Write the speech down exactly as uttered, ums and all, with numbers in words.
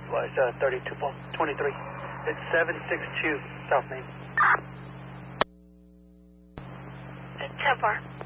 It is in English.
was uh, thirty-two twenty-three. It's seven six two South Main. It's ten four.